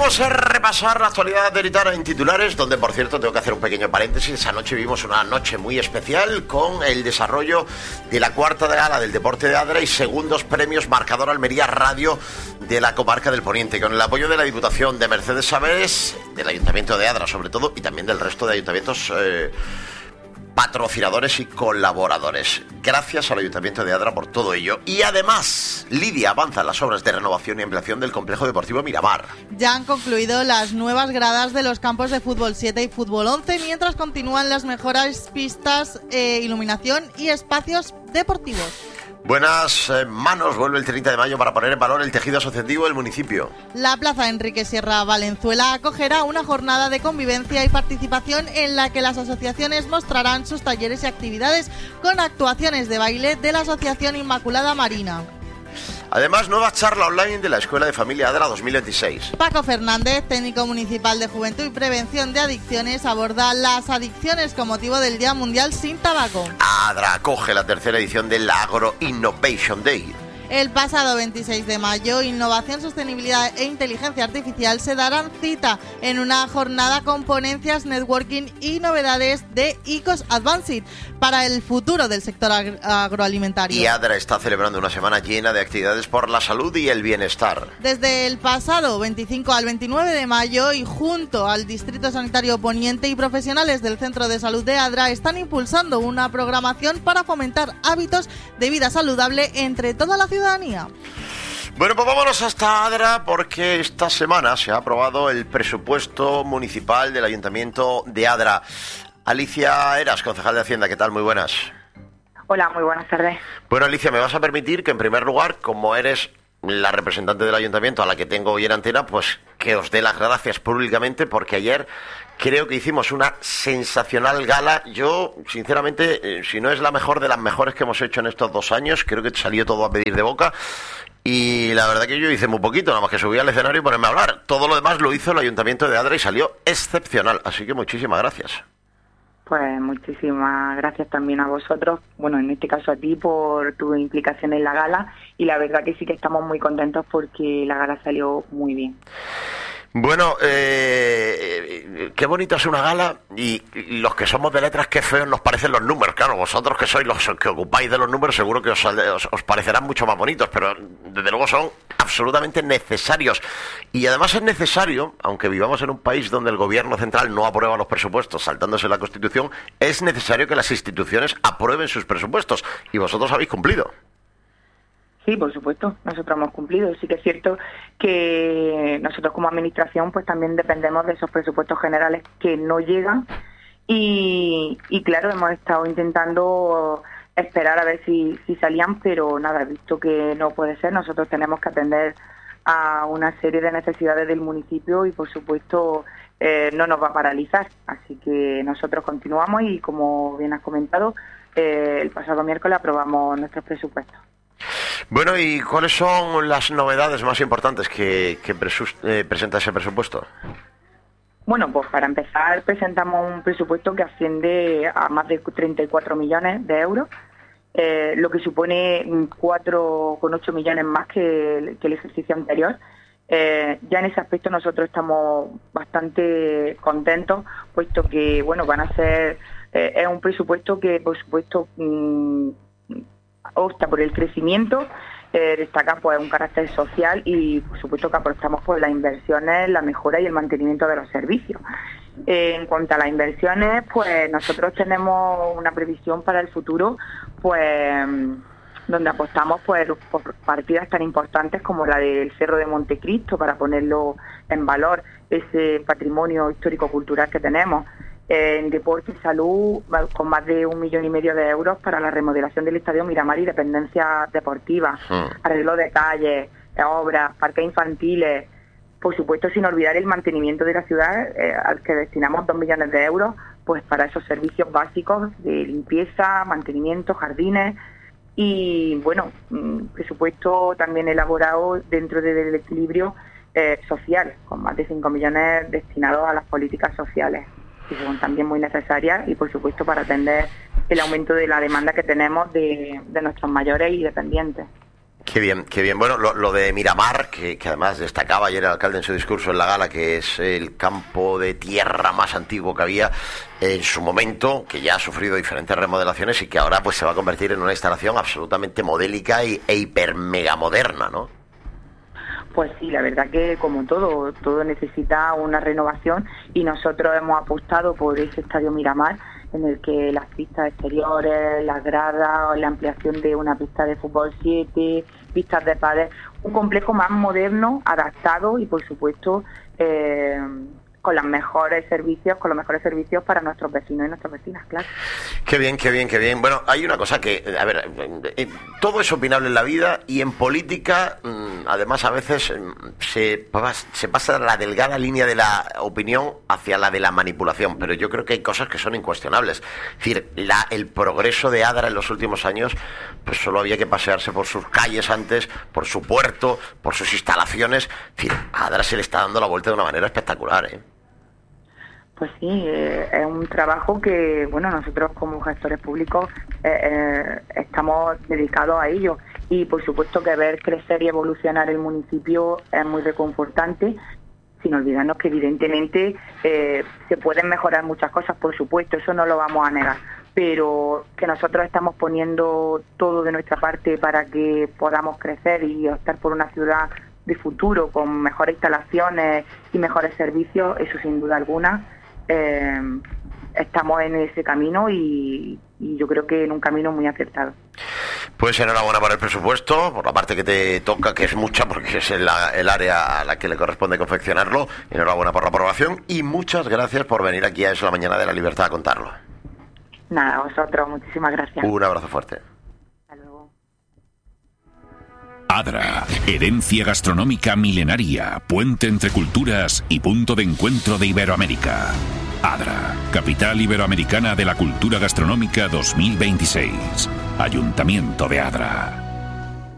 Vamos a repasar la actualidad de Iritara en titulares, donde, por cierto, tengo que hacer un pequeño paréntesis. Anoche vivimos una noche muy especial con el desarrollo de la cuarta gala del deporte de Adra y segundos premios Marcador Almería Radio de la comarca del Poniente, con el apoyo de la Diputación de Mercedes Saberes, del Ayuntamiento de Adra sobre todo, y también del resto de ayuntamientos patrocinadores y colaboradores. Gracias al Ayuntamiento de Adra por todo ello. Y además, Lidia, avanzan las obras de renovación y ampliación del complejo deportivo Miramar. Ya han concluido las nuevas gradas de los campos de fútbol 7 y fútbol 11, mientras continúan las mejoras, pistas, iluminación y espacios deportivos. Buenas manos, vuelve el 30 de mayo para poner en valor el tejido asociativo del municipio. La Plaza Enrique Sierra Valenzuela acogerá una jornada de convivencia y participación en la que las asociaciones mostrarán sus talleres y actividades con actuaciones de baile de la Asociación Inmaculada Marina. Además, nueva charla online de la Escuela de Familia Adra 2026. Paco Fernández, técnico municipal de Juventud y Prevención de Adicciones, aborda las adicciones con motivo del Día Mundial sin Tabaco. Adra acoge la tercera edición del Agro Innovation Day. El pasado 26 de mayo, Innovación, Sostenibilidad e Inteligencia Artificial se darán cita en una jornada con ponencias, networking y novedades de ICOS Advanced para el futuro del sector agroalimentario. Y Adra está celebrando una semana llena de actividades por la salud y el bienestar. Desde el pasado 25 al 29 de mayo y junto al Distrito Sanitario Poniente y profesionales del Centro de Salud de Adra están impulsando una programación para fomentar hábitos de vida saludable entre toda la ciudadanía. Bueno, pues vámonos hasta Adra porque esta semana se ha aprobado el presupuesto municipal del Ayuntamiento de Adra. Alicia Eras, concejal de Hacienda, ¿qué tal? Muy buenas. Hola, muy buenas tardes. Bueno, Alicia, me vas a permitir que en primer lugar, como eres la representante del Ayuntamiento a la que tengo hoy en antena, pues que os dé las gracias públicamente porque ayer creo que hicimos una sensacional gala. Yo, sinceramente, si no es la mejor de las mejores que hemos hecho en estos 2 años, creo que salió todo a pedir de boca. Y la verdad que yo hice muy poquito, nada más que subí al escenario y ponerme a hablar. Todo lo demás lo hizo el Ayuntamiento de Adra y salió excepcional. Así que muchísimas gracias. Pues muchísimas gracias también a vosotros, bueno, en este caso a ti por tu implicación en la gala, y la verdad que sí que estamos muy contentos porque la gala salió muy bien. Bueno, qué bonita es una gala y los que somos de letras, qué feos nos parecen los números. Claro, vosotros que sois los que ocupáis de los números seguro que os parecerán mucho más bonitos, pero desde luego son absolutamente necesarios. Y además es necesario, aunque vivamos en un país donde el gobierno central no aprueba los presupuestos saltándose la Constitución, es necesario que las instituciones aprueben sus presupuestos y vosotros habéis cumplido. Sí, por supuesto, nosotros hemos cumplido. Sí que es cierto que nosotros como administración pues también dependemos de esos presupuestos generales que no llegan y claro, hemos estado intentando esperar a ver si salían, pero nada, visto que no puede ser, nosotros tenemos que atender a una serie de necesidades del municipio y por supuesto no nos va a paralizar. Así que nosotros continuamos y como bien has comentado, el pasado miércoles aprobamos nuestros presupuestos. Bueno, ¿y cuáles son las novedades más importantes que presenta ese presupuesto? Bueno, pues para empezar presentamos un presupuesto que asciende a más de 34 millones de euros, lo que supone 4,8 millones más que el ejercicio anterior. Ya en ese aspecto nosotros estamos bastante contentos, puesto que bueno, van a ser es un presupuesto que por supuesto opta por el crecimiento, destaca pues un carácter social y por supuesto que apostamos por las inversiones, la mejora y el mantenimiento de los servicios. En cuanto a las inversiones, pues nosotros tenemos una previsión para el futuro, pues donde apostamos pues por partidas tan importantes como la del Cerro de Montecristo para ponerlo en valor, ese patrimonio histórico-cultural que tenemos. En deporte y salud, con más de 1,5 millones de euros para la remodelación del Estadio Miramar y dependencias deportivas, arreglo de calles, obras, parques infantiles, por supuesto sin olvidar el mantenimiento de la ciudad, al que destinamos 2 millones de euros pues para esos servicios básicos de limpieza, mantenimiento, jardines y bueno, presupuesto también elaborado dentro del equilibrio social, con más de 5 millones destinados a las políticas sociales, que son también muy necesarias y por supuesto para atender el aumento de la demanda que tenemos de nuestros mayores y dependientes. Qué bien, qué bien. Bueno, lo de Miramar, que además destacaba ayer el alcalde en su discurso en la gala, que es el campo de tierra más antiguo que había en su momento, que ya ha sufrido diferentes remodelaciones y que ahora pues se va a convertir en una instalación absolutamente modélica e hiper mega moderna, ¿no? Pues sí, la verdad que como todo necesita una renovación y nosotros hemos apostado por ese estadio Miramar, en el que las pistas exteriores, las gradas, la ampliación de una pista de fútbol 7, pistas de pádel, un complejo más moderno, adaptado y por supuesto con los mejores servicios para nuestros vecinos y nuestras vecinas, claro. Qué bien, qué bien, qué bien. Bueno, hay una cosa que, a ver, todo es opinable en la vida y en política, además a veces se pasa la delgada línea de la opinión hacia la de la manipulación, pero yo creo que hay cosas que son incuestionables. Es decir, el progreso de Adra en los últimos años, pues solo había que pasearse por sus calles antes, por su puerto, por sus instalaciones. Es decir, a Adra se le está dando la vuelta de una manera espectacular, ¿eh? Pues sí, es un trabajo que, bueno, nosotros como gestores públicos estamos dedicados a ello y por supuesto que ver crecer y evolucionar el municipio es muy reconfortante, sin olvidarnos que evidentemente se pueden mejorar muchas cosas, por supuesto, eso no lo vamos a negar, pero que nosotros estamos poniendo todo de nuestra parte para que podamos crecer y optar por una ciudad de futuro con mejores instalaciones y mejores servicios, eso sin duda alguna. Estamos en ese camino y yo creo que en un camino muy acertado. Pues enhorabuena por el presupuesto, por la parte que te toca, que es mucha porque es el área a la que le corresponde confeccionarlo. Enhorabuena por la aprobación y muchas gracias por venir aquí a Eso la Mañana de la Libertad a contarlo. Nada, a vosotros, muchísimas gracias. Un abrazo fuerte. Hasta luego. Adra, herencia gastronómica milenaria, puente entre culturas y punto de encuentro de Iberoamérica. Adra, capital iberoamericana de la cultura gastronómica 2026. Ayuntamiento de Adra.